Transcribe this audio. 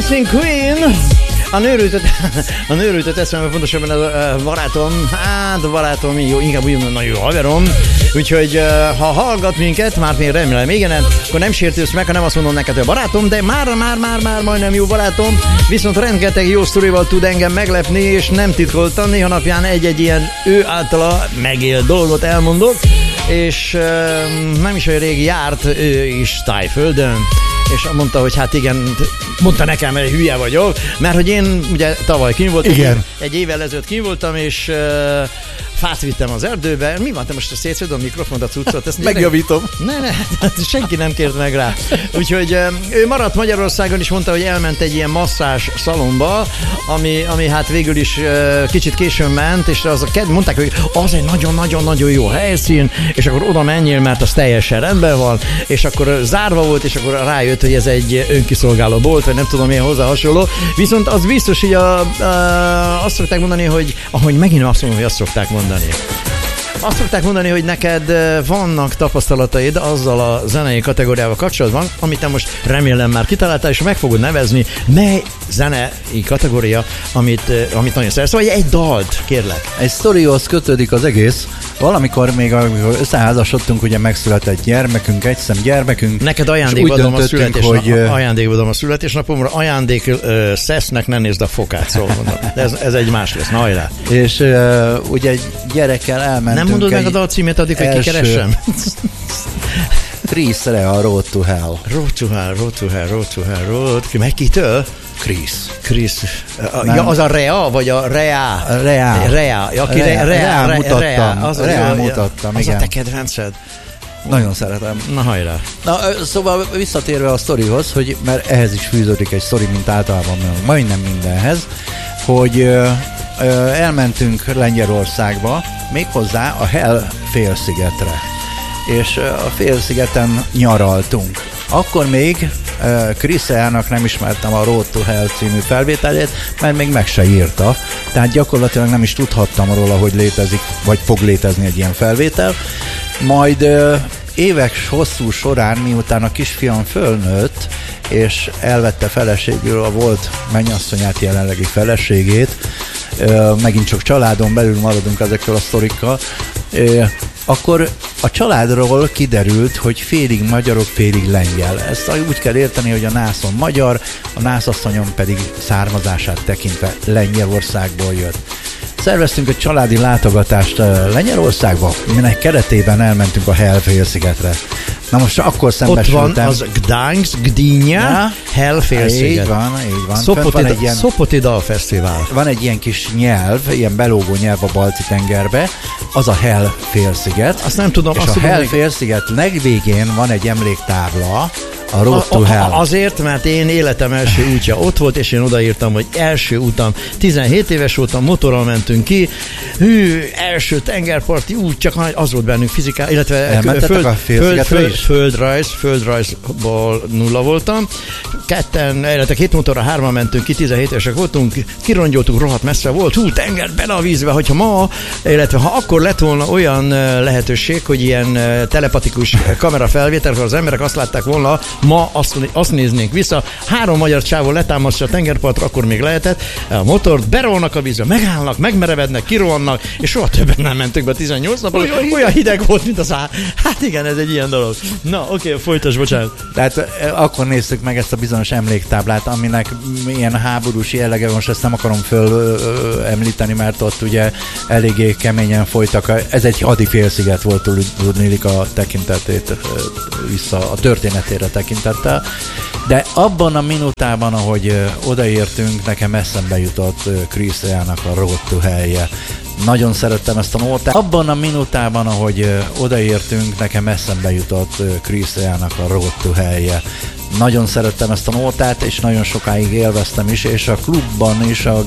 Dancing Queen. A nőrültet eszembe pontosabban a barátom, a barátom, jó, inkább úgy mondom, nagyon jó haverom. Úgyhogy ha hallgat minket, már én remélem, igen, akkor nem sértősz meg, ha nem azt mondom neked, hogy a barátom, de már majdnem jó barátom, viszont rengeteg jó sztorival tud engem meglepni, és nem titkoltan, néha napján egy-egy ilyen ő általa megélt dolgot elmondok, és nem is olyan régi járt ő is Tájföldön, és mondta, hogy hát igen, mondta nekem, hogy hülye vagyok, mert hogy én ugye tavaly kint voltam, egy évvel ezelőtt kint voltam, és fát vittem az erdőbe. Mi van, te most szétszed a mikrofont, a cuccot? Ezt megjavítom. Ne, senki nem kért meg rá. Úgyhogy ő maradt Magyarországon, és mondta, hogy elment egy ilyen masszás szalomba, ami hát végül is kicsit későn ment, és mondták, hogy az egy nagyon-nagyon jó helyszín, és akkor oda menjél, mert az teljesen rendben van, és akkor zárva volt, és akkor rájött, hogy ez egy önkiszolgáló bolt, vagy nem tudom, milyen hozzá hasonló. Viszont az biztos, hogy azt szokták mondani, hogy ahogy megint azt mondom, hogy azt szokták mondani. Azt szokták mondani, hogy neked vannak tapasztalataid azzal a zenei kategóriával kapcsolatban, amit te most remélem már kitaláltál, és meg fogod nevezni, mely zenei kategória, amit nagyon szeretsz, vagy egy dalt, kérlek. Egy sztorihoz kötődik az egész. Valamikor még, amikor összeházasodtunk, ugye megszületett gyermekünk, egy szem gyermekünk. Neked ajándékba adom a születésnapomra, ajándék szesznek ne nézd a fokát, szóval mondom. De ez egy más lesz, na hajrá. És ugye gyerekkel elmentünk. Nem mondod meg a dal címét addig, hogy kikeressem? Chris Rea, Road to Hell. Road. Meg kitől? Chris. Ja, az a Rea, vagy a Rea? Rea. Aki Rea mutattam, igen. Az a te kedvenced? Nagyon szeretem. Na hajrá. Na, szóval visszatérve a sztorihoz, hogy mert ehhez is fűződik egy sztori, mint általában majdnem mindenhez, hogy elmentünk Lengyelországba, méghozzá a Hell félszigetre. És a félszigeten nyaraltunk. Akkor még Chris Rea-nak nem ismertem a Road to Hell című felvételét, mert még meg se írta. Tehát gyakorlatilag nem is tudhattam róla, hogy létezik, vagy fog létezni egy ilyen felvétel. Majd évek hosszú során, miután a kisfiam fölnőtt, és elvette feleségül a volt mennyasszonyát, jelenlegi feleségét, megint csak családon belül maradunk ezekkel a sztorikkal, akkor a családról kiderült, hogy félig magyarok, félig lengyel. Ezt úgy kell érteni, hogy a nászon magyar, a nászasszonyon pedig származását tekintve Lengyelországból jött. Szerveztünk egy családi látogatást Lengyelországba, aminek keretében elmentünk a Hell félszigetre. Na most akkor szembesültem. Ott van az Gdynia Hell félsziget. Így van. Sopoti Dalfesztivál. Van egy ilyen kis nyelv, ilyen belógó nyelv a Balti-tengerbe, az a Hell félsziget. Azt nem tudom. És a Hell félsziget legvégén van egy emléktábla, a Road to Hell. Azért, mert én életem első útja ott volt, és én odaírtam, hogy első utam. 17 éves voltam, motorral mentünk ki, első tengerparti út, csak az volt bennünk fizikál, illetve földrajzból 0 voltam. Illetve 2 motorra 3-an mentünk ki, 17 évesek voltunk, kirongyoltuk, rohadt messze volt, tenger bele a vízbe, hogyha ma, illetve ha akkor lett volna olyan lehetőség, hogy ilyen telepatikus kamerafelvétel, akkor az emberek azt látták volna, ma azt néznénk vissza, 3 magyar csávó letámasztja a tengerpartra, akkor még lehetett, a motort berolnak a vízbe, megállnak, megmerevednek, kirohannak, és soha többet nem mentünk be 18 napra, olyan hideg volt, mint az Hát igen, ez egy ilyen dolog. Na, oké, folytasd, bocsánat. Tehát akkor néztük meg ezt a bizonyos emléktáblát, aminek ilyen háborús jellege, most ezt nem akarom említeni, mert ott ugye eléggé keményen folytak. Ez egy hadifélsziget volt, tudnélik a tekintetét vissza, a történetére tekintettel. De abban a minutában, ahogy odaértünk, nekem eszembe jutott Chris Rea-nak a Road to Hell-je. Nagyon szerettem ezt a nótát. Abban a minutában, ahogy odaértünk, nekem eszembe jutott Chris Rea-nak a Road to Hell-je. Nagyon szerettem ezt a nótát, és nagyon sokáig élveztem is, és a klubban is, a